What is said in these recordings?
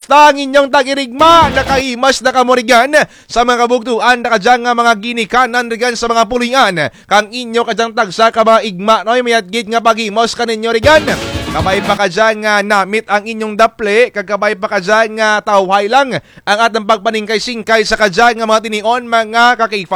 Kamusta ang inyong tag-irigma? Nakaimas na kamurigan sa mga kabugtuan, nakadyang nga mga ginikanan rigan sa mga pulingan. Kang inyo kadyang tagsa ka mga igma, noy mayadgid nga pagimos kaninyo rigan. Kabay pa ka dyan nga namit ang inyong daple, kagabay pa ka dyan nga tawhay lang ang atang pagpaningkay-singkay sa kadyan nga mga tinion mga ka-K5.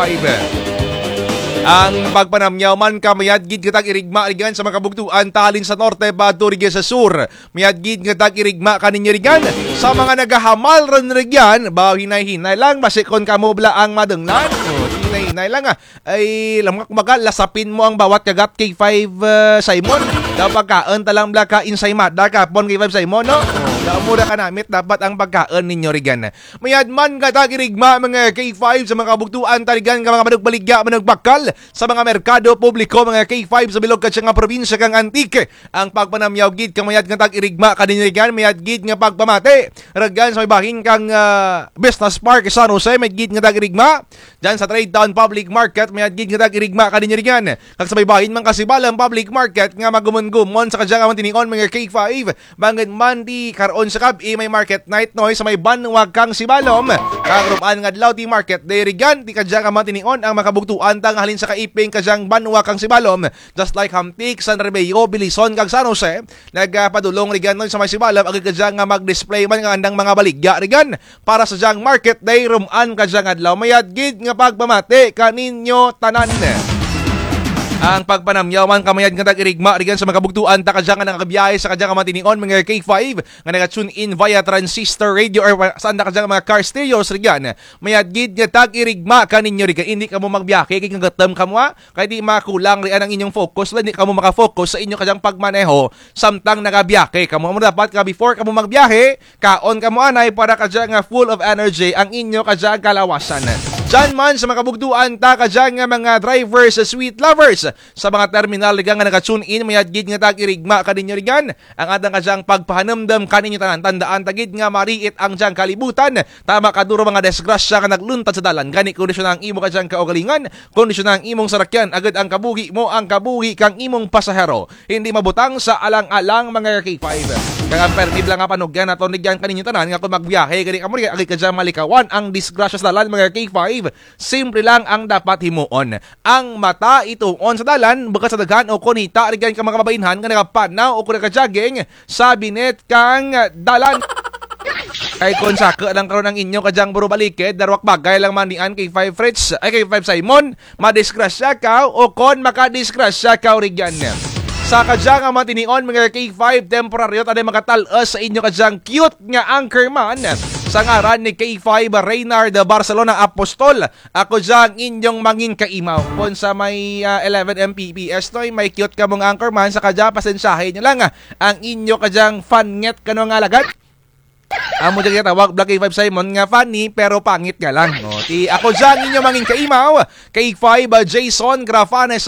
Ang pagpanamyaw man ka mayadgid nga tag-irigma rigan sa mga kabugtuan talin sa norte bato rigan sa sur. Mayadgid nga tag-irigma kaninyo rigan sa mga nagahamal ron rigan, baw hinay-hinay lang basikon kamo bla ang madengnan. Hinay lang ay lamang kumaga lasapin mo ang bawat kagat K5 Simon. Dapat kaan talang bla ka insay mada kapon K5 Simon, no? Mura ka namit dapat ang pagkaan ninyo rigan. Mayadman ka tag-irigma mga K5 sa mga kabugtuan taligan ka mga manugbaligya manugbakal sa mga merkado publiko mga K5 sa bilog ka nga probinsya kang antique. Ang pagpanamyaw gid ka mayad nga tag-irigma kaninyo rigan, mayad gid nga pagpamate rigan sa may bahin kang Business Park San Jose, may gid nga tag-irigma diyan sa Trade Town Public Market, mayad gid nga tag-irigma kaninyo rigan. Kag sa may bahin man kasibalang public market nga magumon-gumon sa kadyang man tinion mga K5 bangod man di karon sa kabi may market night noy sa may banwag kang sibalom. Kagrupan nga adlaw di market day rigan di kadyang man tinion ang makabugtuan tang halin sa kaiping kadyang banwag kang sibalom. Just like Hamtik, San Rebello, Bilison kag San Jose, nagpadulong rigan noy sa may sibalom agad kadyang nga mag-display man nga andang mga baligya rigan para sa dyang market day ruman kadyang adlaw. Mayad gid nga pagpamati kaninyo tanan. Ang pagpanamyawan kamayad nga tag-irigma rigan sa mga kabugtuan ta kadyang nga nakabiyahe sa kadyang mga tinion mga K5 nga naga-tune in via transistor radio or saan ta kadyang mga car stereos rigan. Mayad gid nga tag-irigma kaninyo rigan, hindi ka mo magbiyahe kay gatam ka mo kay di makulang rian ang inyong focus, hindi ka mo maka-focus sa inyo kadyang pagmaneho samtang nagabiyahe ka mo. Dapat ka before ka mo magbiyahe kaon ka mo anay para kadyang nga full of energy ang inyo kadyang kalawasan. Diyan man sa mga kabugtuan ta kadyang nga mga drivers, sweet lovers sa mga terminal rigan nga naka-tune in, mayadgid nga tag-irigma kaninyo rigan ang atang kadyang pagpahanamdam kaninyo tanan. Tandaan tagid nga mariit ang dyang kalibutan, tama kaduro mga desgrasya ka nagluntad sa dalan. Gani kondisyon ang imo kadyang kaugalingan, kondisyon ang imong sarakyan, agad ang kabuhi mo ang kabuhi kang imong pasahero. Hindi mabutang sa alang-alang mga K5. Kang ang permibla nga panugyan aton rigan kaninyo tanan nga kung magbiyahe gani kamo rigan agad kadyang malikawan ang disgrasya sa dalan mga K5. Simple lang ang dapat himuon. Ang mata ituon sa dalan, baga sa daghan o kunita rigan ka mga kabainhan nga nagapanaw o kung nagajaging sa binet kang dalan. Ay kung saka lang karon ang inyo kadyang buro balikid, darwak bagay lang manian K5 Fritz, ay K5 Simon, madisgrasya ka o kon makadisgrasya ka rigan. Sa kadyang ang matinion mga K5 temporaryo taday makatalas sa inyo kadyang cute nga anchorman sa ngaran ni K5 Reynard Barcelona Apostol. Ako dyang inyong mangin kaimaw kon sa may 11 Mbps noy may cute ka mong anchorman sa kadya pasensyahe nyo lang ang inyo kadyang fanget kano nga lagat. Amo dyan tawag Black K5 Simon nga funny pero pangit nga lang. Ako dyan inyong mangin kaimaw K5 Jason Grafanes